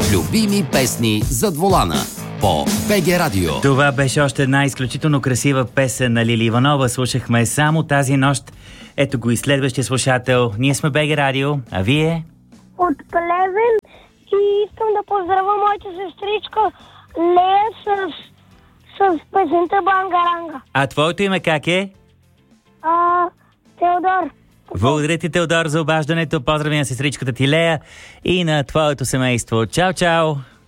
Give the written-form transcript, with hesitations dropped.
Любими песни зад волана по БГ Радио. Това беше още една изключително красива песен на Лили Иванова. Слушахме само тази нощ. Ето го и следващия слушател. Ние сме БГ Радио, а вие? От Плевен и искам да поздравя моята сестричка Лея с песента Бангаранга. А твоето име как е? Теодор. Благодаря ти, Теодор, за обаждането. Поздрави на сестричката ти Лея и на твоето семейство. Чао, чао!